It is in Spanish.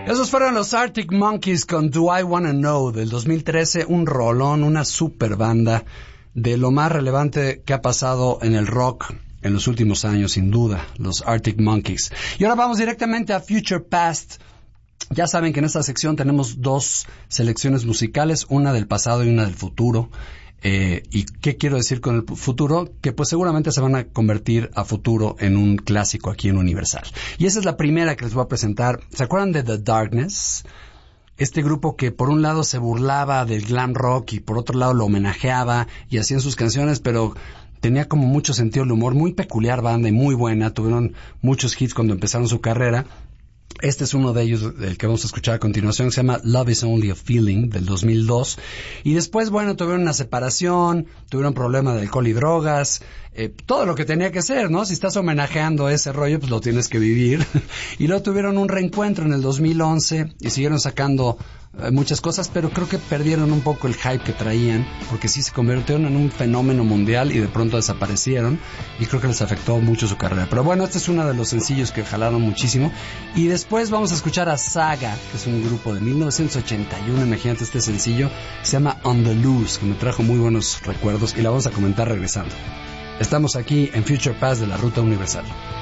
Esos fueron los Arctic Monkeys con Do I Wanna Know del 2013, un rolón, una super banda de lo más relevante que ha pasado en el rock en los últimos años, sin duda, los Arctic Monkeys. Y ahora vamos directamente a Future Past. Ya saben que en esta sección tenemos dos selecciones musicales, una del pasado y una del futuro. ¿Y qué quiero decir con el futuro? Que pues seguramente se van a convertir a futuro en un clásico aquí en Universal. Y esa es la primera que les voy a presentar. ¿Se acuerdan de The Darkness? Este grupo que por un lado se burlaba del glam rock y por otro lado lo homenajeaba y hacían sus canciones, pero tenía como mucho sentido del humor, muy peculiar banda y muy buena. Tuvieron muchos hits cuando empezaron su carrera. Este es uno de ellos, el que vamos a escuchar a continuación, se llama Love is Only a Feeling, del 2002. Y después, bueno, tuvieron una separación, tuvieron problema de alcohol y drogas, todo lo que tenía que ser, ¿no? Si estás homenajeando ese rollo, pues lo tienes que vivir. Y luego tuvieron un reencuentro en el 2011 y siguieron sacando muchas cosas, pero creo que perdieron un poco el hype que traían, porque sí se convirtieron en un fenómeno mundial y de pronto desaparecieron, y creo que les afectó mucho su carrera. Pero bueno, este es uno de los sencillos que jalaron muchísimo. Y después vamos a escuchar a Saga, que es un grupo de 1981, imagínate este sencillo, se llama On the Loose, que me trajo muy buenos recuerdos, y la vamos a comentar regresando. Estamos aquí en Future Past de la Ruta Universal.